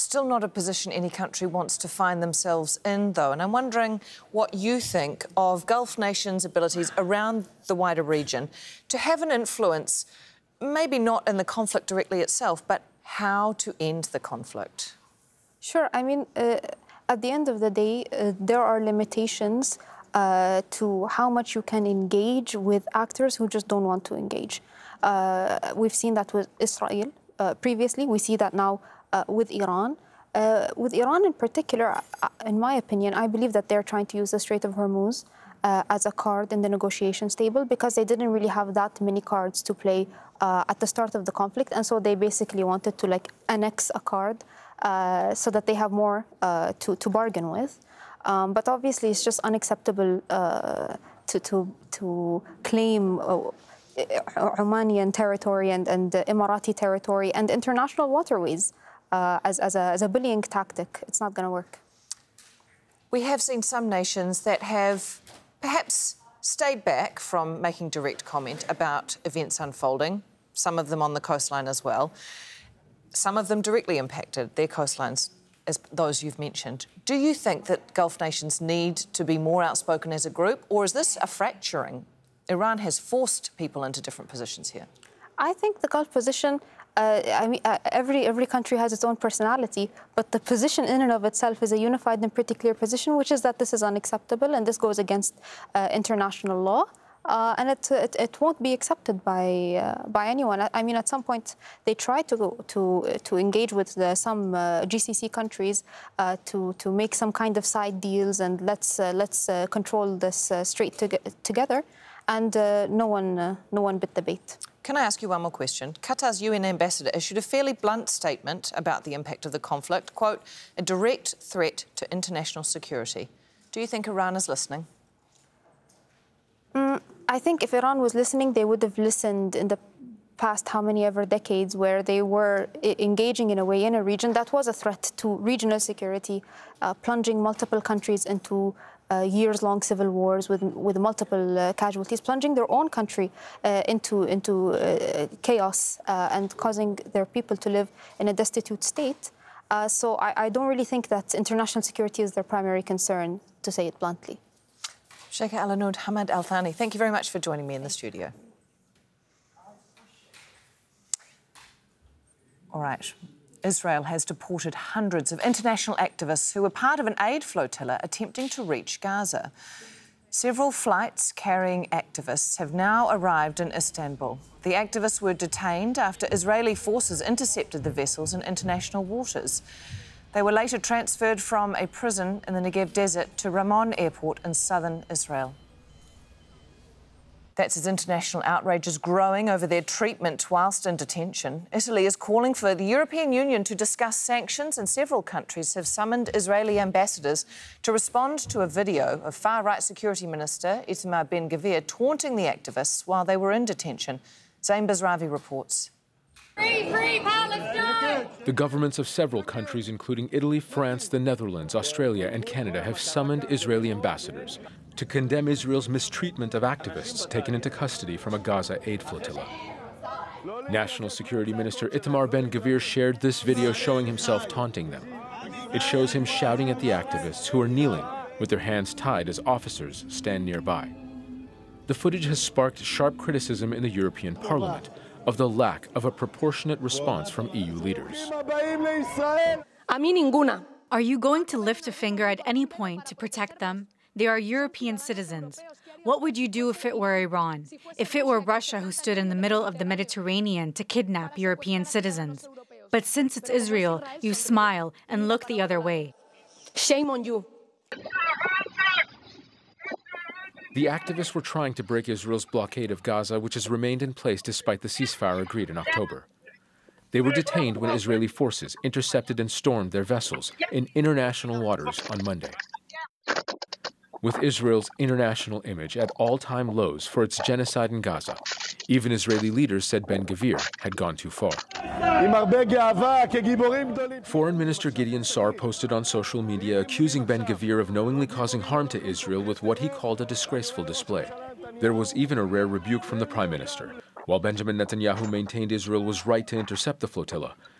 Still not a position any country wants to find themselves in, though. And I'm wondering what you think of Gulf nations' abilities around the wider region to have an influence, maybe not in the conflict directly itself, but how to end the conflict. Sure. I mean, at the end of the day, there are limitations to how much you can engage with actors who just don't want to engage. We've seen that with Israel previously. We see that now with Iran. With Iran in particular, in my opinion, I believe that they're trying to use the Strait of Hormuz as a card in the negotiations table because they didn't really have that many cards to play at the start of the conflict. And so they basically wanted to annex a card so that they have more to bargain with. But obviously, it's just unacceptable to claim Omanian territory and Emirati territory and international waterways as a bullying tactic. It's not going to work. We have seen some nations that have perhaps stayed back from making direct comment about events unfolding, some of them on the coastline as well. Some of them directly impacted their coastlines, as those you've mentioned. Do you think that Gulf nations need to be more outspoken as a group, or is this a fracturing? Iran has forced people into different positions here. I think the Gulf position, every country has its own personality, but the position in and of itself is a unified and pretty clear position, which is that this is unacceptable and this goes against international law. And it won't be accepted by anyone. I mean, at some point, they tried to engage with some GCC countries to make some kind of side deals and let's control this strait together. And no one bit the bait. Can I ask you one more question? Qatar's UN ambassador issued a fairly blunt statement about the impact of the conflict, quote, a direct threat to international security. Do you think Iran is listening? I think if Iran was listening, they would have listened in the past how many ever decades where they were engaging in a way in a region that was a threat to regional security, plunging multiple countries into years-long civil wars with multiple casualties, plunging their own country into chaos and causing their people to live in a destitute state. So I don't really think that international security is their primary concern, to say it bluntly. Sheikha Al Anud Hamad Al Thani, thank you very much for joining me in the studio. All right. Israel has deported hundreds of international activists who were part of an aid flotilla attempting to reach Gaza. Several flights carrying activists have now arrived in Istanbul. The activists were detained after Israeli forces intercepted the vessels in international waters. They were later transferred from a prison in the Negev desert to Ramon Airport in southern Israel. That's as international outrage is growing over their treatment whilst in detention. Italy is calling for the European Union to discuss sanctions, and several countries have summoned Israeli ambassadors to respond to a video of far-right Security Minister Itamar Ben-Gvir taunting the activists while they were in detention. Zain Bazravi reports. Free, free Palestine! The governments of several countries, including Italy, France, the Netherlands, Australia and Canada, have summoned Israeli ambassadors to condemn Israel's mistreatment of activists taken into custody from a Gaza aid flotilla. National Security Minister Itamar Ben-Gvir shared this video showing himself taunting them. It shows him shouting at the activists who are kneeling with their hands tied as officers stand nearby. The footage has sparked sharp criticism in the European Parliament of the lack of a proportionate response from EU leaders. Are you going to lift a finger at any point to protect them? They are European citizens. What would you do if it were Iran? If it were Russia who stood in the middle of the Mediterranean to kidnap European citizens? But since it's Israel, you smile and look the other way. Shame on you. The activists were trying to break Israel's blockade of Gaza, which has remained in place despite the ceasefire agreed in October. They were detained when Israeli forces intercepted and stormed their vessels in international waters on Monday. With Israel's international image at all-time lows for its genocide in Gaza, even Israeli leaders said Ben-Gvir had gone too far. Foreign Minister Gideon Sa'ar posted on social media accusing Ben-Gvir of knowingly causing harm to Israel with what he called a disgraceful display. There was even a rare rebuke from the Prime Minister. While Benjamin Netanyahu maintained Israel was right to intercept the flotilla,